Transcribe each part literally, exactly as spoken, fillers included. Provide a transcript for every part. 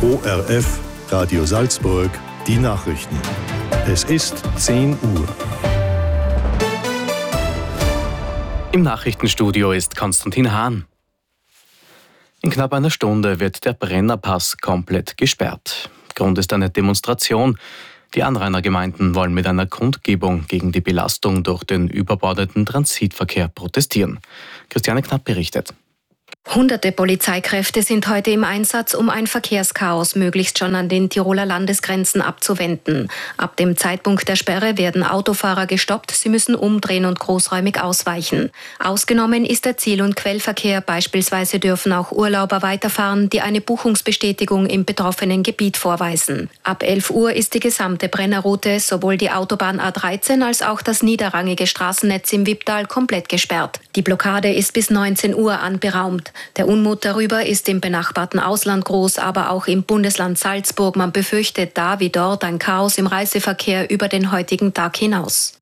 O R F, Radio Salzburg, die Nachrichten. Es ist zehn Uhr. Im Nachrichtenstudio ist Konstantin Hahn. In knapp einer Stunde wird der Brennerpass komplett gesperrt. Grund ist eine Demonstration. Die Anrainergemeinden wollen mit einer Kundgebung gegen die Belastung durch den überbordeten Transitverkehr protestieren. Christiane Knapp berichtet. Hunderte Polizeikräfte sind heute im Einsatz, um ein Verkehrschaos möglichst schon an den Tiroler Landesgrenzen abzuwenden. Ab dem Zeitpunkt der Sperre werden Autofahrer gestoppt, sie müssen umdrehen und großräumig ausweichen. Ausgenommen ist der Ziel- und Quellverkehr, beispielsweise dürfen auch Urlauber weiterfahren, die eine Buchungsbestätigung im betroffenen Gebiet vorweisen. Ab elf Uhr ist die gesamte Brennerroute, sowohl die Autobahn A dreizehn als auch das niederrangige Straßennetz im Wipptal komplett gesperrt. Die Blockade ist bis neunzehn Uhr anberaumt. Der Unmut darüber ist im benachbarten Ausland groß, aber auch im Bundesland Salzburg. Man befürchtet da wie dort ein Chaos im Reiseverkehr über den heutigen Tag hinaus.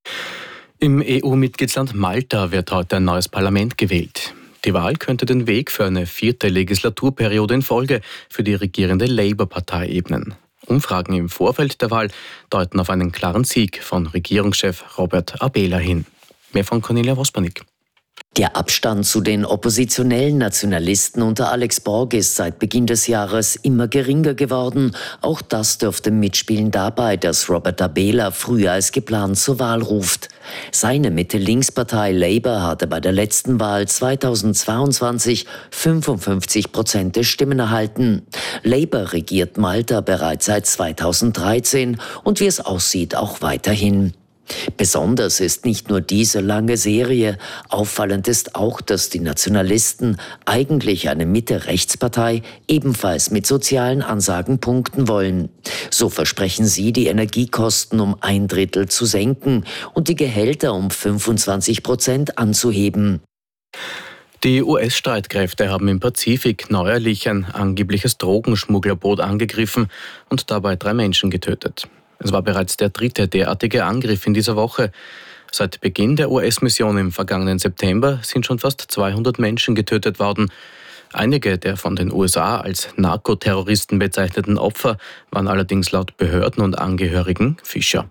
Im E U-Mitgliedsland Malta wird heute ein neues Parlament gewählt. Die Wahl könnte den Weg für eine vierte Legislaturperiode in Folge für die regierende Labour-Partei ebnen. Umfragen im Vorfeld der Wahl deuten auf einen klaren Sieg von Regierungschef Robert Abela hin. Mehr von Cornelia Wospanik. Der Abstand zu den oppositionellen Nationalisten unter Alex Borg ist seit Beginn des Jahres immer geringer geworden. Auch das dürfte mitspielen dabei, dass Robert Abela früher als geplant zur Wahl ruft. Seine Mitte-Links-Partei Labour hatte bei der letzten Wahl zweitausendzweiundzwanzig fünfundfünfzig Prozent der Stimmen erhalten. Labour regiert Malta bereits seit zweitausenddreizehn und wie es aussieht auch weiterhin. Besonders ist nicht nur diese lange Serie, auffallend ist auch, dass die Nationalisten, eigentlich eine Mitte-Rechts-Partei, ebenfalls mit sozialen Ansagen punkten wollen. So versprechen sie, die Energiekosten um ein Drittel zu senken und die Gehälter um fünfundzwanzig Prozent anzuheben. Die U S-Streitkräfte haben im Pazifik neuerlich ein angebliches Drogenschmugglerboot angegriffen und dabei drei Menschen getötet. Es war bereits der dritte derartige Angriff in dieser Woche. Seit Beginn der U S-Mission im vergangenen September sind schon fast zweihundert Menschen getötet worden. Einige der von den U S A als Narkoterroristen bezeichneten Opfer waren allerdings laut Behörden und Angehörigen Fischer.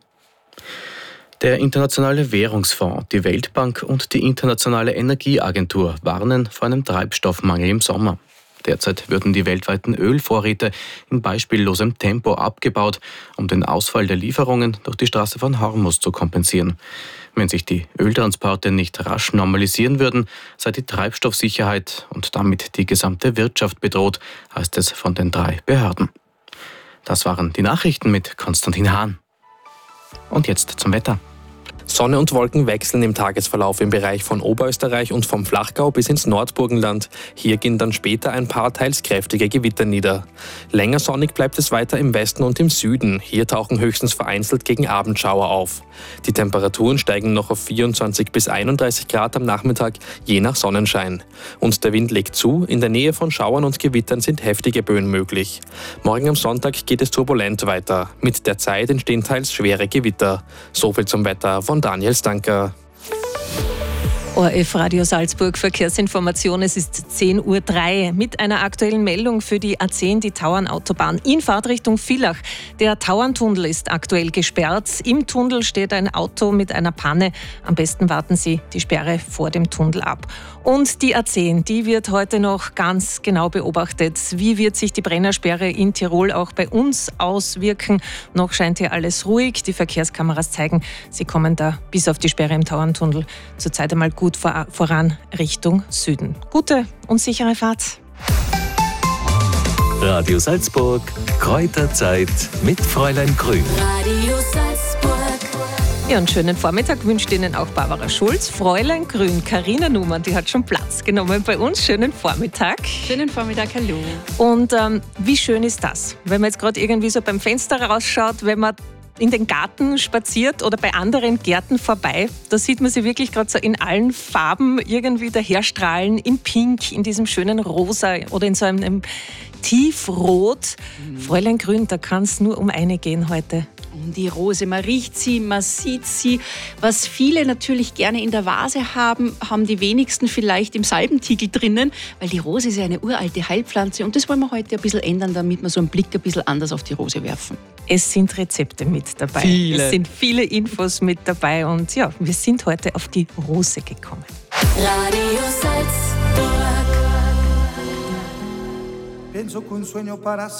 Der Internationale Währungsfonds, die Weltbank und die Internationale Energieagentur warnen vor einem Treibstoffmangel im Sommer. Derzeit würden die weltweiten Ölvorräte in beispiellosem Tempo abgebaut, um den Ausfall der Lieferungen durch die Straße von Hormuz zu kompensieren. Wenn sich die Öltransporte nicht rasch normalisieren würden, sei die Treibstoffsicherheit und damit die gesamte Wirtschaft bedroht, heißt es von den drei Behörden. Das waren die Nachrichten mit Konstantin Hahn. Und jetzt zum Wetter. Sonne und Wolken wechseln im Tagesverlauf im Bereich von Oberösterreich und vom Flachgau bis ins Nordburgenland. Hier gehen dann später ein paar teils kräftige Gewitter nieder. Länger sonnig bleibt es weiter im Westen und im Süden. Hier tauchen höchstens vereinzelt gegen Abendschauer auf. Die Temperaturen steigen noch auf vierundzwanzig bis einunddreißig Grad am Nachmittag, je nach Sonnenschein. Und der Wind legt zu, in der Nähe von Schauern und Gewittern sind heftige Böen möglich. Morgen am Sonntag geht es turbulent weiter. Mit der Zeit entstehen teils schwere Gewitter. Soviel zum Wetter von Daniel Stanker. O R F Radio Salzburg Verkehrsinformation. Es ist zehn Uhr drei mit einer aktuellen Meldung für die A zehn, die Tauernautobahn in Fahrtrichtung Villach. Der Tauerntunnel ist aktuell gesperrt. Im Tunnel steht ein Auto mit einer Panne. Am besten warten Sie die Sperre vor dem Tunnel ab. Und die A zehn, die wird heute noch ganz genau beobachtet. Wie wird sich die Brennersperre in Tirol auch bei uns auswirken? Noch scheint hier alles ruhig. Die Verkehrskameras zeigen, sie kommen da bis auf die Sperre im Tauerntunnel zurzeit einmal gut voran Richtung Süden. Gute und sichere Fahrt. Radio Salzburg, Kräuterzeit mit Fräulein Grün. Radio Salzburg. Ja, einen schönen Vormittag wünscht Ihnen auch Barbara Schulz. Fräulein Grün, Carina Numann, die hat schon Platz genommen bei uns. Schönen Vormittag. Schönen Vormittag, hallo. Und ähm, wie schön ist das, wenn man jetzt gerade irgendwie so beim Fenster rausschaut, wenn man in den Garten spaziert oder bei anderen Gärten vorbei, da sieht man sie wirklich gerade so in allen Farben irgendwie daherstrahlen, in Pink, in diesem schönen Rosa oder in so einem Tiefrot. Mhm. Fräulein Grün, da kann es nur um eine gehen heute. Die Rose, man riecht sie, man sieht sie. Was viele natürlich gerne in der Vase haben, haben die wenigsten vielleicht im Salbentiegel drinnen, weil die Rose ist ja eine uralte Heilpflanze und das wollen wir heute ein bisschen ändern, damit wir so einen Blick ein bisschen anders auf die Rose werfen. Es sind Rezepte mit dabei. Viele. Es sind viele Infos mit dabei und ja, wir sind heute auf die Rose gekommen. Radio Salzburg. Penso che un sogno para